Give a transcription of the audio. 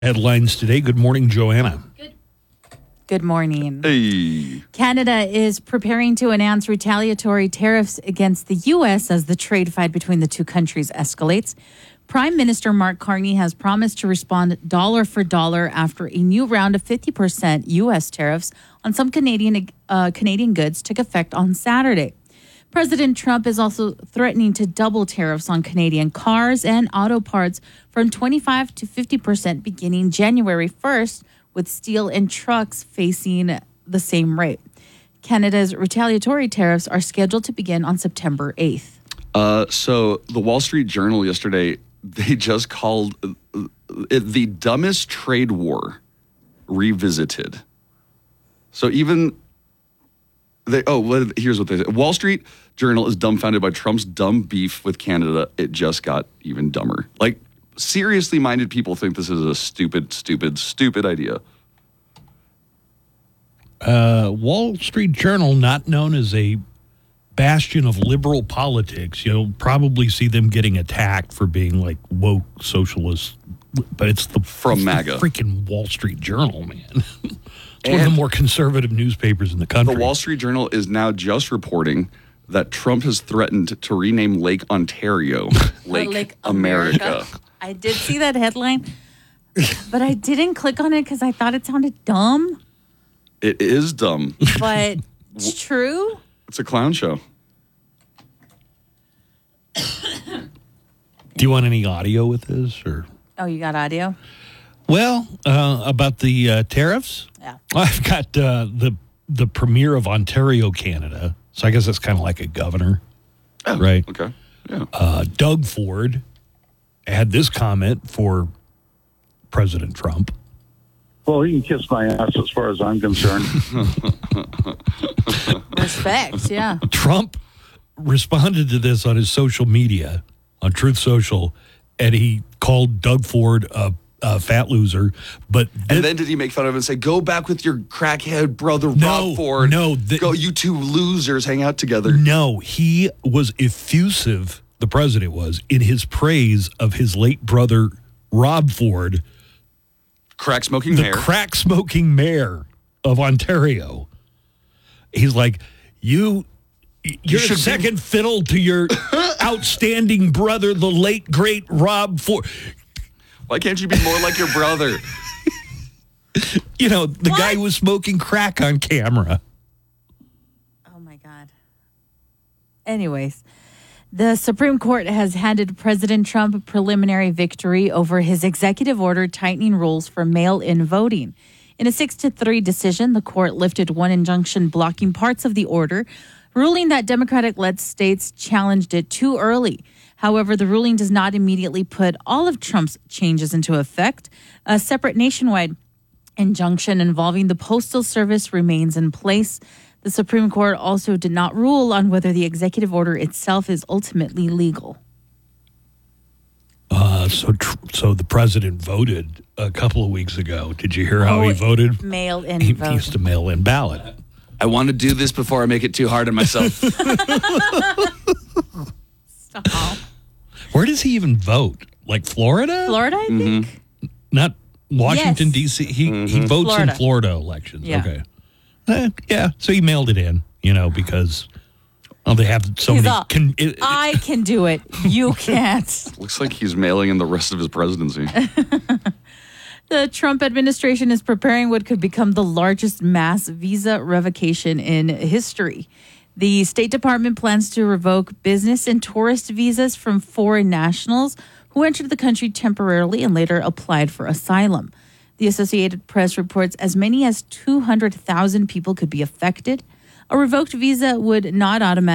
Headlines today. Good morning, Joanna. Good morning. Hey. Canada is preparing to announce retaliatory tariffs against the U.S. as the trade fight between the two countries escalates. Prime Minister Mark Carney has promised to respond dollar for dollar after a new round of 50% U.S. tariffs on some Canadian goods took effect on Saturday. President Trump is also threatening to double tariffs on Canadian cars and auto parts from 25 to 50% beginning January 1st, with steel and trucks facing the same rate. Canada's retaliatory tariffs are scheduled to begin on September 8th. So the Wall Street Journal yesterday, they just called it the dumbest trade war revisited. So even here's what they say. Wall Street Journal is dumbfounded by Trump's dumb beef with Canada. It just got even dumber. Like, seriously minded people think this is a stupid idea. Wall Street Journal, not known as a bastion of liberal politics. You'll probably see them getting attacked for being like woke socialists, but it's the MAGA. Freaking Wall Street Journal, man. It's one of the more conservative newspapers in the country. The Wall Street Journal is now just reporting that Trump has threatened to rename Lake Ontario Lake America. I did see that headline, but I didn't click on it because I thought it sounded dumb. It is dumb. But it's true. It's a clown show. Do you want any audio with this? Or? Oh, you got audio? Well, about the tariffs? Yeah. I've got the premier of Ontario, Canada. So I guess that's kind of like a governor, right? Okay. Yeah. Doug Ford had this comment for President Trump. Well, he can kiss my ass as far as I'm concerned. Respect, yeah. Trump responded to this on his social media, on Truth Social, and he called Doug Ford a fat loser. And then did he make fun of him and say, "Go back with your crackhead brother, Rob Ford. Go, you two losers, hang out together." No, he was effusive, the president was, in his praise of his late brother, Rob Ford, crack-smoking the mayor. crack-smoking mayor of Ontario. He's like, you're second fiddle to your outstanding brother, the late, great Rob Ford. Why can't you be more like your brother? You know, the guy was smoking crack on camera. Oh, my God. Anyways, the Supreme Court has handed President Trump a preliminary victory over his executive order tightening rules for mail-in voting. In a 6-3 decision, the court lifted one injunction blocking parts of the order, ruling that Democratic-led states challenged it too early. However, the ruling does not immediately put all of Trump's changes into effect. A separate nationwide injunction involving the Postal Service remains in place. The Supreme Court also did not rule on whether the executive order itself is ultimately legal. So the president voted a couple of weeks ago. Did you hear how he voted? Mail-in vote. He used a mail-in ballot. I want to do this before I make it too hard on myself. Stop. Where does he even vote? Like Florida? Florida, I think. Not Washington, Yes. D.C.? He votes Florida. in Florida elections. Yeah. Okay. Yeah, so he mailed it in, because they have so He's many... all, I can do it. You can't. Looks like he's mailing in the rest of his presidency. The Trump administration is preparing what could become the largest mass visa revocation in history. The State Department plans to revoke business and tourist visas from foreign nationals who entered the country temporarily and later applied for asylum. The Associated Press reports as many as 200,000 people could be affected. A revoked visa would not automatically